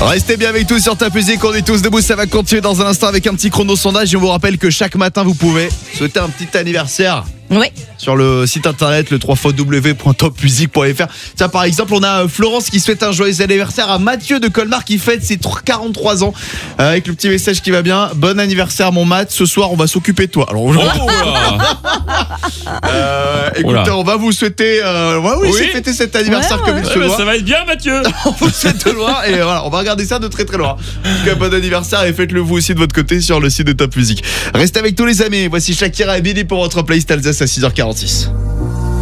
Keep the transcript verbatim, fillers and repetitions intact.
Restez bien avec tous sur Top Music, on est tous debout, ça va continuer dans un instant avec un petit chrono sondage et on vous rappelle que chaque matin vous pouvez souhaiter un petit anniversaire. Oui. Sur le site internet, le w w w point top music point f r. Tiens, par exemple, on a Florence qui souhaite un joyeux anniversaire à Mathieu de Colmar qui fête ses quarante-trois ans. Euh, avec le petit message qui va bien. Bon anniversaire, mon Matt. Ce soir, on va s'occuper de toi. Alors, aujourd'hui, euh, écoutez, on va vous souhaiter. Euh, ouais, oui, Oui. c'est fêter cet anniversaire Ouais, comme ouais. il se Ouais, bah, doit. ça va être bien, Mathieu. On vous souhaite de loin et voilà, on va regarder ça de très très loin. En tout cas, bon anniversaire et faites-le vous aussi de votre côté sur le site de Top Music. Restez avec tous les amis. Voici Shakira et Billy pour votre playlist Alsace à six heures quarante-six.